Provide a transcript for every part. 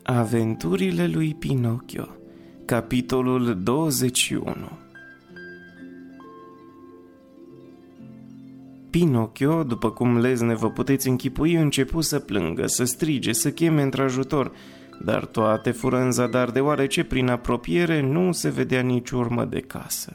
Aventurile lui Pinocchio, capitolul 21. Pinocchio, după cum lezne vă puteți închipui, începu să plângă, să strige, să cheme într-ajutor, dar toate fură în zadar, deoarece prin apropiere nu se vedea nici urmă de casă,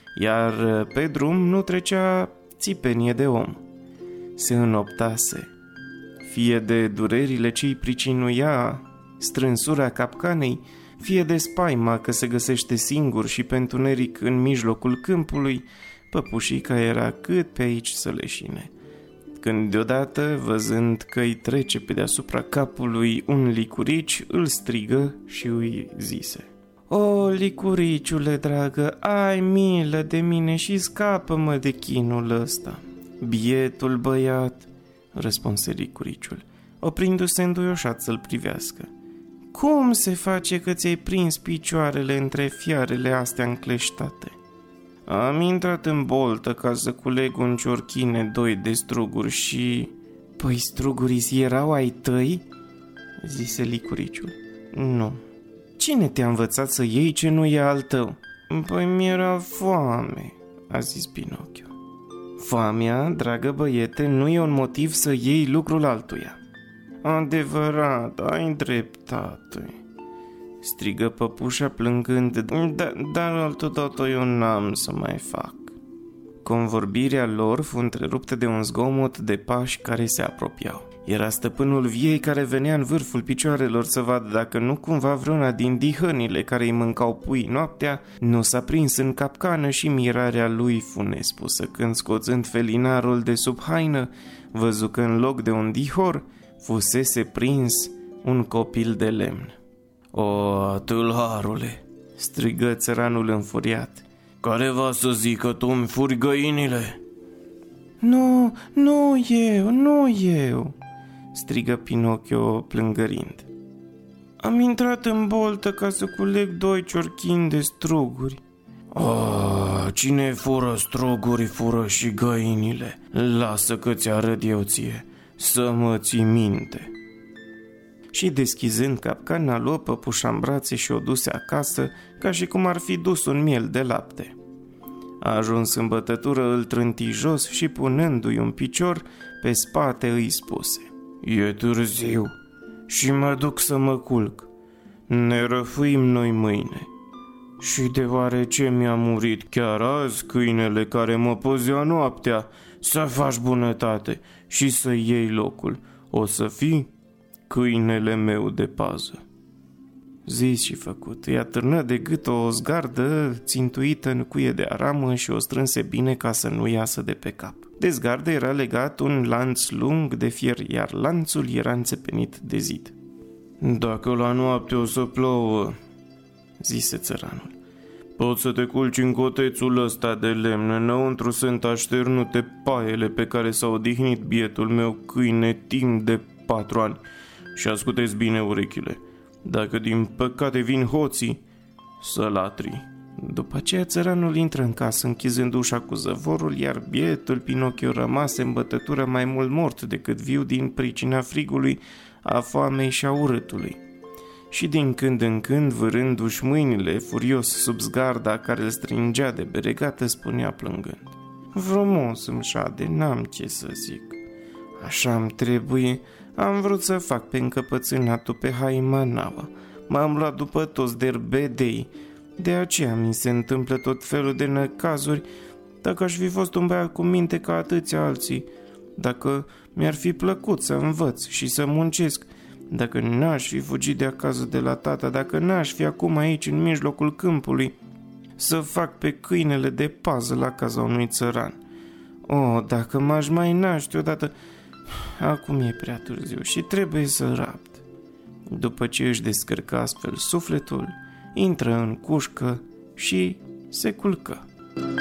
iar pe drum nu trecea țipenie de om. Se înoptase, fie de durerile ce îi pricinuia strânsura capcanei, fie de spaima că se găsește singur și pe întuneric în mijlocul câmpului, păpușica era cât pe aici să leșine. Când deodată, văzând că îi trece pe deasupra capului un licurici, îl strigă și îi zise: "O, licuriciule dragă, ai milă de mine și scapă-mă de chinul ăsta." "Bietul băiat," răspunse licuriciul, oprindu-se înduioșat să-l privească, "cum se face că ți-ai prins picioarele între fiarele astea încleștate?" "Am intrat în boltă ca să culeg un ciorchine, 2 de struguri și..." "Păi strugurii erau ai tăi?" zise licuriciul. "Nu." "Cine te-a învățat să iei ce nu e al tău?" "Păi mi-era foame," a zis Pinocchio. "Foamea, dragă băiete, nu e un motiv să iei lucrul altuia." "Adevărat, ai dreptate," strigă păpușa plângând, dar altădată eu n-am să mai fac." Convorbirea lor fu întreruptă de un zgomot de pași care se apropiau. Era stăpânul viei care venea în vârful picioarelor să vadă dacă nu cumva vreuna din dihănile care îi mâncau pui noaptea nu s-a prins în capcană, și mirarea lui fu nespusă când, scoțând felinarul de sub haină, văzu că în loc de un dihor fusese prins un copil de lemn. "O, tâlharule," strigă țăranul înfuriat, "care va să zică tu îmi furi găinile?" Nu eu," strigă Pinocchio plângărind. "Am intrat în boltă ca să culeg 2 ciorchini de struguri." Cine fură struguri, fură și găinile. Lasă că ți arăt eu ție, să mă ții minte." Și deschizând capcana, luă păpușa în brațe și o duse acasă, ca și cum ar fi dus un miel de lapte. A ajuns în bătătură, îl trânti jos și, punându-i un picior pe spate, îi spuse: "E târziu și mă duc să mă culc. Ne răfuim noi mâine." "Și deoarece mi-a murit chiar azi câinele care mă păzea noaptea, să faci bunătate și să iei locul. O să fii câinele meu de pază." Zis și făcut, îi atârnă de gât o zgardă țintuită în cuie de aramă și o strânse bine ca să nu iasă de pe cap. De zgardă era legat un lanț lung de fier, iar lanțul era înțepenit de zid. "Dacă la noapte o să plouă," zise țăranul, "poți să te culci în cotețul ăsta de lemn. Înăuntru sunt așternute paiele pe care s-a odihnit bietul meu câine timp de 4 ani. Și asculteți bine urechile. Dacă din păcate vin hoții, să latri." După aceea țăranul intră în casă, închizând ușa cu zăvorul, iar bietul Pinocchio rămase în bătătură mai mult mort decât viu din pricina frigului, a foamei și a urâtului. Și din când în când, vârându-și mâinile furios sub zgarda care îl strângea de beregată, spunea plângând: "Frumos îmi șade, n-am ce să zic. Așa-mi trebuie, am vrut să fac pe încăpățânatul pe Haimanaua. M-am luat după toți derbedei, de aceea mi se întâmplă tot felul de năcazuri. Dacă aș fi fost un băiat cu minte ca atâția alții, dacă mi-ar fi plăcut să învăț și să muncesc, dacă n-aș fi fugit de acasă de la tata, dacă n-aș fi acum aici în mijlocul câmpului să fac pe câinele de pază la casa unui țăran. Dacă m-aș mai naște odată. Acum e prea târziu și trebuie să rapt." După ce își descărcă astfel sufletul, intră în cușcă și se culcă.